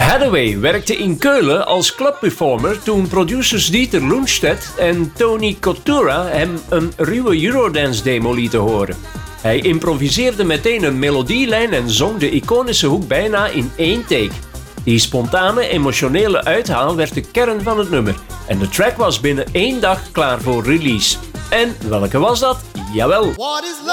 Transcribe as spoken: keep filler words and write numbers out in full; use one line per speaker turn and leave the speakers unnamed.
Hathaway werkte in Keulen als clubperformer toen producers Dieter Loenstedt en Tony Cottura hem een ruwe Eurodance demo lieten horen. Hij improviseerde meteen een melodielijn en zong de iconische hoek bijna in één take. Die spontane, emotionele uithaal werd de kern van het nummer en de track was binnen één dag klaar voor release. En welke was dat? Jawel!